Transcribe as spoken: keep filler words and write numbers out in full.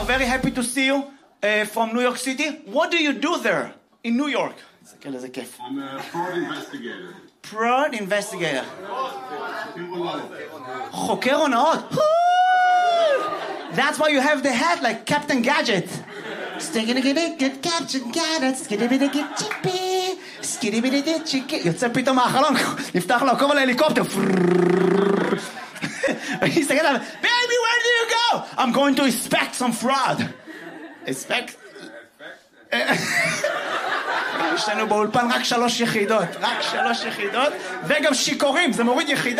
Omar, very happy to see you uh, from New York City. What do you do there in New York? I'm a fraud investigator. Fraud investigator. חוקר הונאות. That's why you have the hat like Captain Gadget. Captain Gadget. יוצא פתאום מהחלון, נפתח לו עקוב על ההליקופטר. Baby, where do you go? I'm going to inspect some fraud. Inspect? יש לנו באולפן רק שלוש יחידות, רק שלוש יחידות, וגם שיקורים, זה מוריד יחידה.